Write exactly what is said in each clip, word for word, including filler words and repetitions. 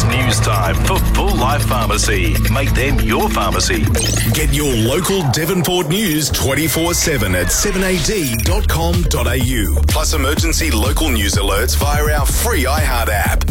It's news time for Full Life Pharmacy. Make them your pharmacy. Get your local Devonport news twenty-four seven at seven a d dot com dot a u. Plus emergency local news alerts via our free iHeart app.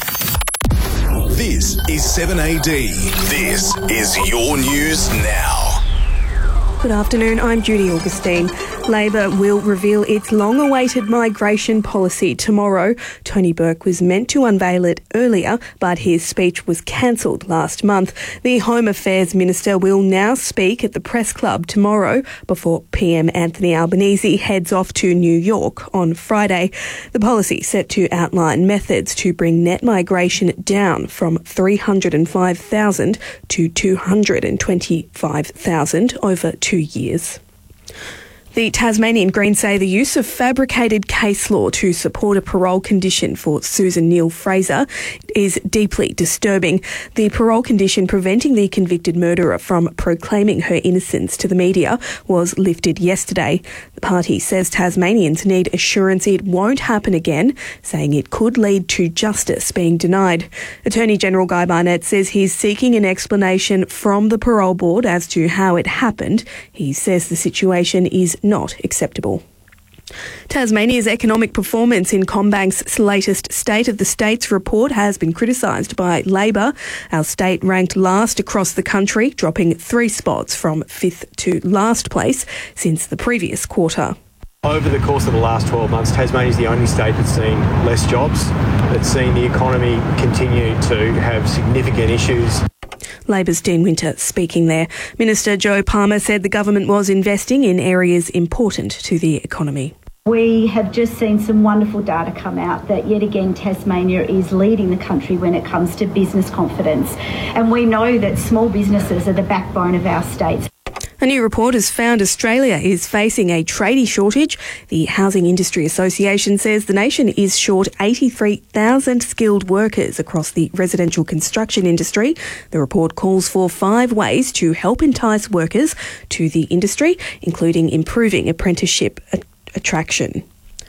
This is seven A D. This is your news now. Good afternoon, I'm Judy Augustine. Labor will reveal its long-awaited migration policy tomorrow. Tony Burke was meant to unveil it earlier, but his speech was cancelled last month. The Home Affairs Minister will now speak at the Press Club tomorrow before P M Anthony Albanese heads off to New York on Friday. The policy set to outline methods to bring net migration down from three hundred five thousand to two hundred twenty-five thousand over two years. The Tasmanian Greens say the use of fabricated case law to support a parole condition for Susan Neal-Fraser is deeply disturbing. The parole condition preventing the convicted murderer from proclaiming her innocence to the media was lifted yesterday. The party says Tasmanians need assurance it won't happen again, saying it could lead to justice being denied. Attorney General Guy Barnett says he's seeking an explanation from the parole board as to how it happened. He says the situation is not acceptable. Tasmania's economic performance in CommBank's latest State of the States report has been criticised by Labor. Our state ranked last across the country, dropping three spots from fifth to last place since the previous quarter. Over the course of the last twelve months, Tasmania is the only state that's seen less jobs, that's seen the economy continue to have significant issues. Labor's Dean Winter speaking there. Minister Joe Palmer said the government was investing in areas important to the economy. We have just seen some wonderful data come out that yet again Tasmania is leading the country when it comes to business confidence. And we know that small businesses are the backbone of our state. A new report has found Australia is facing a tradie shortage. The Housing Industry Association says the nation is short eighty-three thousand skilled workers across the residential construction industry. The report calls for five ways to help entice workers to the industry, including improving apprenticeship attraction.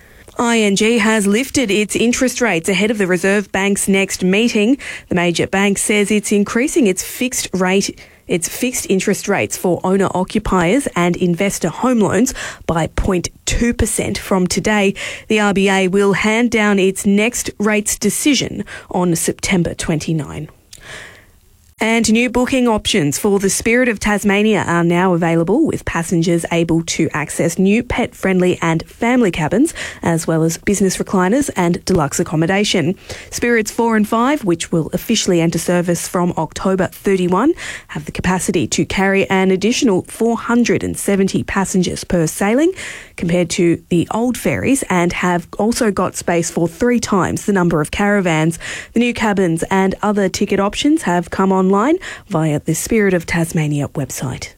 I N G has lifted its interest rates ahead of the Reserve Bank's next meeting. The major bank says it's increasing its fixed rate its fixed interest rates for owner-occupiers and investor home loans by zero point two percent from today. The R B A will hand down its next rates decision on September twenty-ninth. And new booking options for the Spirit of Tasmania are now available, with passengers able to access new pet-friendly and family cabins, as well as business recliners and deluxe accommodation. Spirits four and five, which will officially enter service from October thirty-first, have the capacity to carry an additional four hundred seventy passengers per sailing, compared to the old ferries, and have also got space for three times the number of caravans. The new cabins and other ticket options have come online via the Spirit of Tasmania website.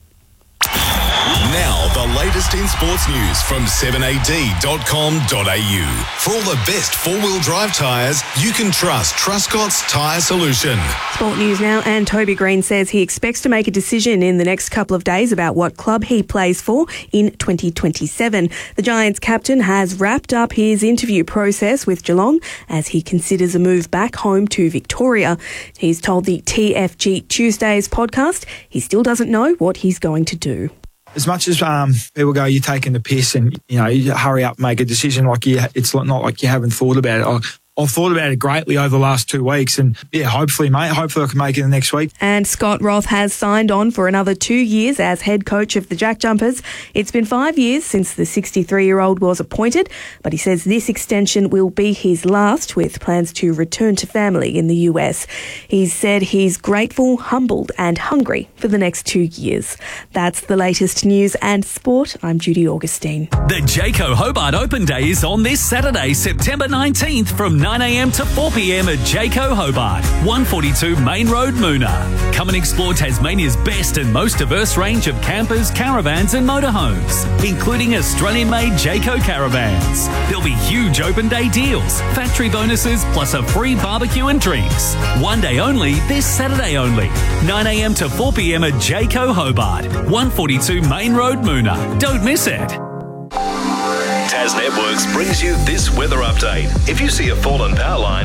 Now, the latest in sports news from seven a d dot com dot a u. For all the best four-wheel drive tyres, you can trust Truscott's Tyre Solution. Sport news now, and Toby Green says he expects to make a decision in the next couple of days about what club he plays for in twenty twenty-seven. The Giants captain has wrapped up his interview process with Geelong as he considers a move back home to Victoria. He's told the T F G Tuesdays podcast he still doesn't know what he's going to do. As much as um, people go, you're taking the piss and, you know, you hurry up, make a decision, like you, it's not like you haven't thought about it. I, I've thought about it greatly over the last two weeks and, yeah, hopefully, mate, hopefully I can make it the next week. And Scott Roth has signed on for another two years as head coach of the Jack Jumpers. It's been five years since the sixty-three-year-old was appointed, but he says this extension will be his last, with plans to return to family in the U S. He's said he's grateful, humbled and hungry for the next two years. That's the latest news and sport. I'm Judy Augustine. The Jayco Hobart Open Day is on this Saturday, September nineteenth from nine a m to four p m at Jayco Hobart, one forty-two Main Road, Moona. Come and explore Tasmania's best and most diverse range of campers, caravans and motorhomes, including Australian-made Jayco caravans. There'll be huge open day deals, factory bonuses plus a free barbecue and drinks. One day only, this Saturday only, nine a m to four p m at Jayco Hobart, one forty-two Main Road, Moona. Don't miss it. Tas Networks brings you this weather update. If you see a fallen power line, always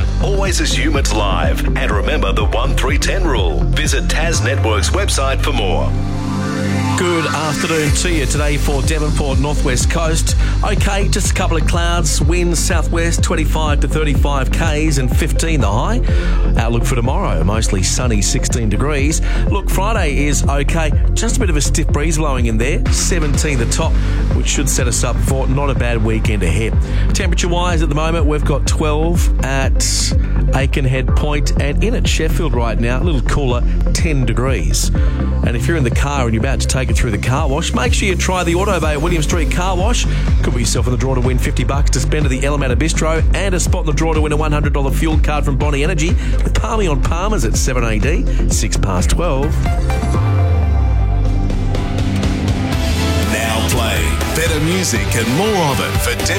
always assume it's live. And remember the one three ten rule. Visit Tas Network's website for more. Good afternoon to you today for Devonport Northwest Coast. Okay, just a couple of clouds, winds southwest twenty-five to thirty-five k's and fifteen the high. Outlook for tomorrow, mostly sunny, sixteen degrees. Look, Friday is okay, just a bit of a stiff breeze blowing in there, seventeen the top, which should set us up for not a bad weekend ahead. Temperature-wise at the moment, we've got twelve at Aikenhead Point, and in at Sheffield right now, a little cooler, ten degrees. And if you're in the car and you're about to take it through the car wash, make sure you try the Auto Bay at William Street Car Wash. Could be yourself in the draw to win fifty bucks to spend at the Elementa Bistro, and a spot in the draw to win a one hundred dollars fuel card from Bonnie Energy with Palmy on Palmers at seven A D, six past twelve. Now play better music and more of it for